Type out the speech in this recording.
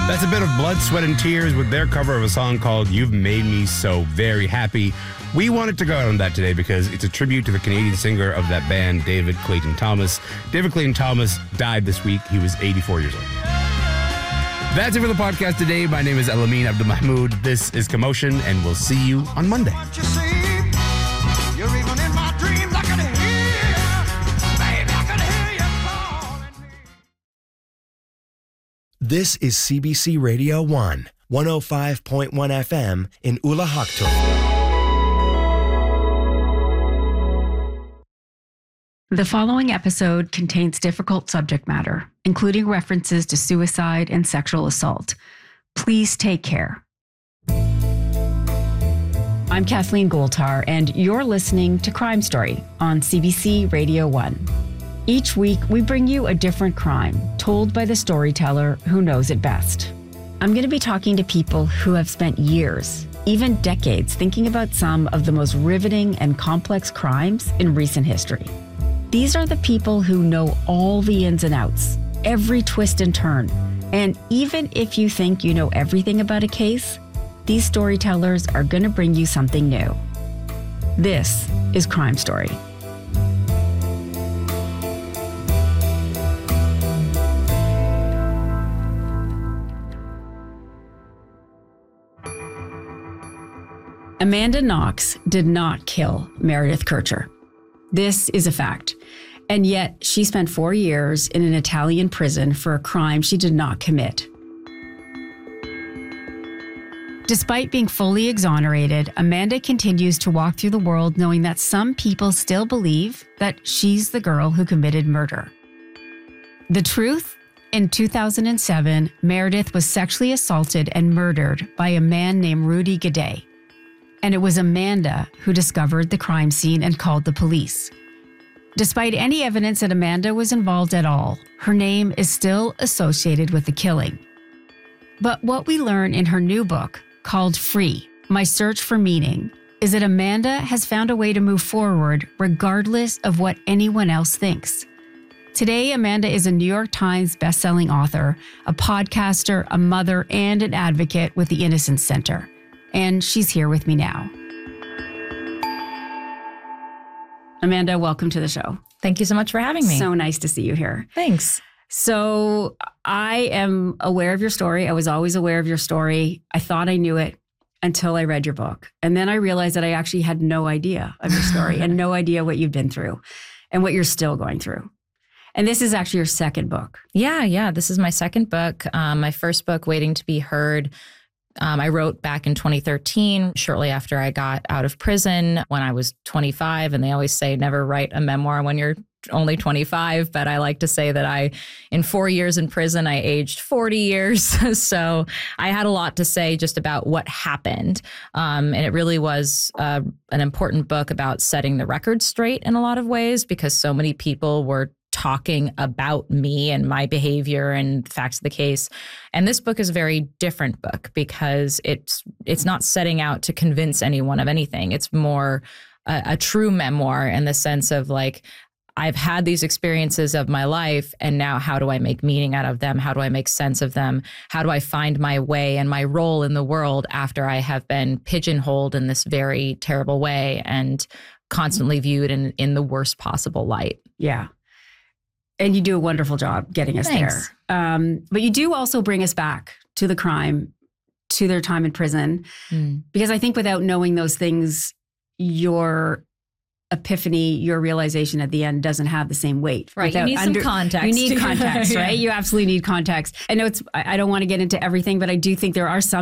That's a bit of Blood, Sweat, and Tears with their cover of a song called You've Made Me So Very Happy. We wanted to go out on that today because it's a tribute to the Canadian singer of that band, David Clayton Thomas. David Clayton Thomas died this week. He was 84 years old. That's it for the podcast today. My name is Elamin Abdelmahmoud. This is Commotion, and we'll see you on Monday. This is CBC Radio 1, 105.1 FM in Ulaanbaatar. The following episode contains difficult subject matter, including references to suicide and sexual assault. Please take care. I'm Kathleen Goldhar, and you're listening to Crime Story on CBC Radio 1. Each week, we bring you a different crime told by the storyteller who knows it best. I'm going to be talking to people who have spent years, even decades, thinking about some of the most riveting and complex crimes in recent history. These are the people who know all the ins and outs, every twist and turn. And even if you think you know everything about a case, these storytellers are going to bring you something new. This is Crime Story. Amanda Knox did not kill Meredith Kercher. This is a fact. And yet she spent 4 years in an Italian prison for a crime she did not commit. Despite being fully exonerated, Amanda continues to walk through the world knowing that some people still believe that she's the girl who committed murder. The truth? In 2007, Meredith was sexually assaulted and murdered by a man named Rudy Guede. And it was Amanda who discovered the crime scene and called the police. Despite any evidence that Amanda was involved at all, her name is still associated with the killing. But what we learn in her new book, called Free: My Search for Meaning, is that Amanda has found a way to move forward regardless of what anyone else thinks. Today, Amanda is a New York Times bestselling author, a podcaster, a mother, and an advocate with the Innocence Center. And she's here with me now. Amanda, welcome to the show. Thank you so much for having me. So nice to see you here. Thanks. So I am aware of your story. I was always aware of your story. I thought I knew it until I read your book. And then I realized that I actually had no idea of your story and no idea what you've been through and what you're still going through. And this is actually your second book. Yeah. This is my second book. My first book, Waiting to Be Heard, I wrote back in 2013, shortly after I got out of prison when I was 25. And they always say never write a memoir when you're only 25. But I like to say that in 4 years in prison, I aged 40 years. So I had a lot to say just about what happened. And it really was an important book about setting the record straight in a lot of ways, because so many people were talking about me and my behavior and facts of the case. And this book is a very different book because it's not setting out to convince anyone of anything. It's more a true memoir in the sense of like, I've had these experiences of my life, and now how do I make meaning out of them? How do I make sense of them? How do I find my way and my role in the world after I have been pigeonholed in this very terrible way and constantly viewed in the worst possible light? Yeah. And you do a wonderful job getting us Thanks. there. But you do also bring us back to the crime, to their time in prison. Because I think without knowing those things, your epiphany, your realization at the end doesn't have the same weight. Right. You need some context. You need context, Yeah. right? You absolutely need context. I know I don't want to get into everything, but I do think there are some